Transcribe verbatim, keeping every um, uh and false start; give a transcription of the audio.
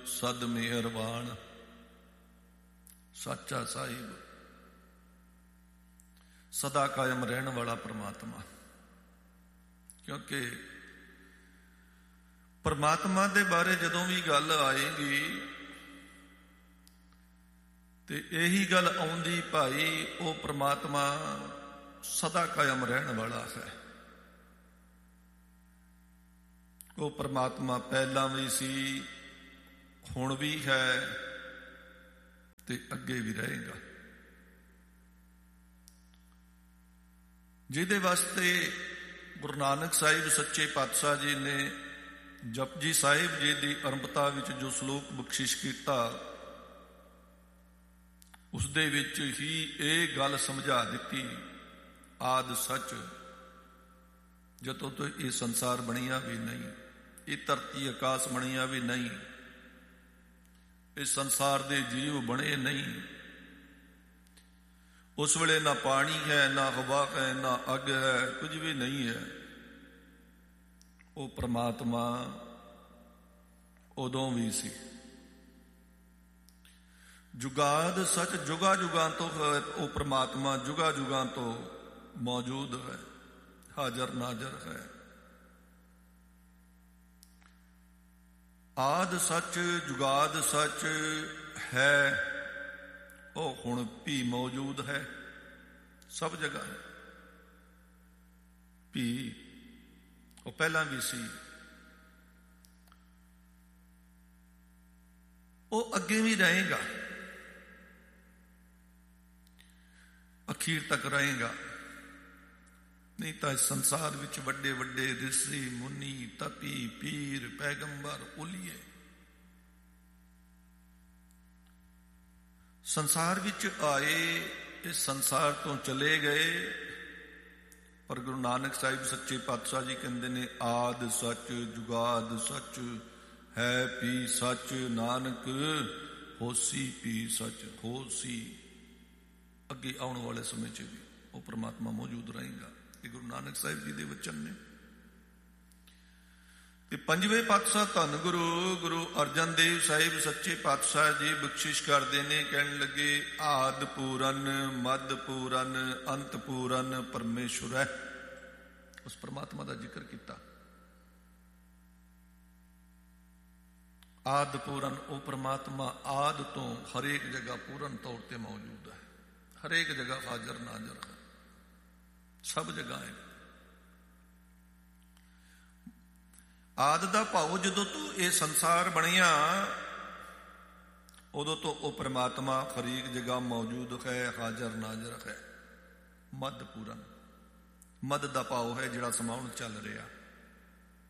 ਸਦ ਮਿਹਰਬਾਨ ਸਾਚਾ ਸਾਹਿਬ, ਸਦਾ ਕਾਇਮ ਰਹਿਣ ਵਾਲਾ ਪ੍ਰਮਾਤਮਾ। ਕਿਉਂਕਿ ਪ੍ਰਮਾਤਮਾ ਦੇ ਬਾਰੇ ਜਦੋਂ ਵੀ ਗੱਲ ਆਏਗੀ ਤੇ ਇਹੀ ਗੱਲ ਆਉਂਦੀ, ਭਾਈ ਉਹ ਪ੍ਰਮਾਤਮਾ ਸਦਾ ਕਾਇਮ ਰਹਿਣ ਵਾਲਾ ਹੈ। ਉਹ ਪ੍ਰਮਾਤਮਾ ਪਹਿਲਾਂ ਵੀ ਸੀ, ਹੁਣ ਵੀ ਹੈ ਤੇ ਅੱਗੇ ਵੀ ਰਹੇਗਾ। ਜਿਹਦੇ ਵਾਸਤੇ ਗੁਰੂ ਨਾਨਕ ਸਾਹਿਬ ਸੱਚੇ ਪਾਤਸ਼ਾਹ ਜੀ ਨੇ ਜਪਜੀ ਸਾਹਿਬ ਜੀ ਦੀ ਆਰੰਭਤਾ ਵਿੱਚ ਜੋ ਸ਼ਲੋਕ ਬਖਸ਼ਿਸ਼ ਕੀਤਾ, ਉਸ ਦੇ ਵਿੱਚ ਹੀ ਇਹ ਗੱਲ ਸਮਝਾ ਦਿੱਤੀ, ਆਦਿ ਸੱਚ। ਜਦੋਂ ਤੋਂ ਇਹ ਸੰਸਾਰ ਬਣਿਆ ਵੀ ਨਹੀਂ, ਇਹ ਧਰਤੀ ਆਕਾਸ਼ ਬਣਿਆ ਵੀ ਨਹੀਂ, ਇਸ ਸੰਸਾਰ ਦੇ ਜੀਵ ਬਣੇ ਨਹੀਂ, ਉਸ ਵੇਲੇ ਨਾ ਪਾਣੀ ਹੈ, ਨਾ ਹਵਾ ਹੈ, ਨਾ ਅੱਗ ਹੈ, ਕੁਝ ਵੀ ਨਹੀਂ ਹੈ। ਉਹ ਪ੍ਰਮਾਤਮਾ ਉਦੋਂ ਵੀ ਸੀ। ਜੁਗਾਦ ਸੱਚ, ਜੁਗਾ ਜੁਗਾਂ ਤੋਂ ਹੈ ਉਹ ਪ੍ਰਮਾਤਮਾ, ਜੁਗਾ ਜੁਗਾਂ ਤੋਂ ਮੌਜੂਦ ਹੈ, ਹਾਜ਼ਰ ਨਾਜ਼ਰ ਹੈ। ਆਦ ਸੱਚ, ਜੁਗਾਦ ਸੱਚ ਹੈ, ਉਹ ਹੁਣ ਵੀ ਮੌਜੂਦ ਹੈ, ਸਭ ਜਗ੍ਹਾ ਹੈ। ਵੀ ਉਹ ਪਹਿਲਾਂ ਵੀ ਸੀ, ਉਹ ਅੱਗੇ ਵੀ ਰਹੇਗਾ, ਅਖੀਰ ਤੱਕ ਰਹੇਗਾ। ਨਹੀਂ ਤਾਂ ਇਸ ਸੰਸਾਰ ਵਿੱਚ ਵੱਡੇ ਵੱਡੇ ਰਿਸ਼ੀ ਮੁਨੀ, ਤਪੀ, ਪੀਰ, ਪੈਗੰਬਰ, ਉਲੀਏ ਸੰਸਾਰ ਵਿੱਚ ਆਏ, ਇਸ ਸੰਸਾਰ ਤੋਂ ਚਲੇ ਗਏ। ਪਰ ਗੁਰੂ ਨਾਨਕ ਸਾਹਿਬ ਸੱਚੇ ਪਾਤਸ਼ਾਹ ਜੀ ਕਹਿੰਦੇ ਨੇ, ਆਦਿ ਸੱਚ, ਜੁਗਾਦ ਸੱਚ ਹੈ, ਪੀ ਸੱਚ, ਨਾਨਕ ਹੋਸੀ ਪੀ ਸੱਚ। ਹੋਸੀ ਅੱਗੇ ਆਉਣ ਵਾਲੇ ਸਮੇਂ 'ਚ ਵੀ ਉਹ ਪ੍ਰਮਾਤਮਾ ਮੌਜੂਦ ਰਹੇਗਾ। ਇਹ ਗੁਰੂ ਨਾਨਕ ਸਾਹਿਬ ਜੀ ਦੇ ਵਚਨ ਨੇ। ਤੇ ਪੰਜਵੇਂ ਪਾਤਸ਼ਾਹ ਧੰਨ ਗੁਰੂ ਗੁਰੂ ਅਰਜਨ ਦੇਵ ਸਾਹਿਬ ਸੱਚੇ ਪਾਤਸ਼ਾਹ ਜੀ ਬਖਸ਼ਿਸ਼ ਕਰਦੇ ਨੇ, ਕਹਿਣ ਲੱਗੇ, ਆਦਿ ਪੂਰਨ, ਮੱਧ ਪੂਰਨ, ਅੰਤ ਪੂਰਨ ਪਰਮੇਸ਼ਵਰ ਹੈ। ਉਸ ਪ੍ਰਮਾਤਮਾ ਦਾ ਜ਼ਿਕਰ ਕੀਤਾ। ਆਦਿ ਪੂਰਨ, ਉਹ ਪ੍ਰਮਾਤਮਾ ਆਦਿ ਤੋਂ ਹਰੇਕ ਜਗ੍ਹਾ ਪੂਰਨ ਤੌਰ ਤੇ ਮੌਜੂਦ ਹੈ, ਹਰੇਕ ਜਗ੍ਹਾ ਹਾਜ਼ਰ ਨਾਜ਼ਰ ਹੈ, ਸਭ ਜਗ੍ਹਾ ਹੈ। ਆਦਿ ਦਾ ਭਾਵ ਜਦੋਂ ਤੋਂ ਇਹ ਸੰਸਾਰ ਬਣਿਆ, ਉਦੋਂ ਤੋਂ ਉਹ ਪ੍ਰਮਾਤਮਾ ਹਰੇਕ ਜਗ੍ਹਾ ਮੌਜੂਦ ਹੈ, ਹਾਜ਼ਰ ਨਾਜ਼ਰ ਹੈ। ਮੱਧ ਪੂਰਨ, ਮੱਧ ਦਾ ਭਾਵ ਹੈ ਜਿਹੜਾ ਸਮਾਉਣ ਚੱਲ ਰਿਹਾ।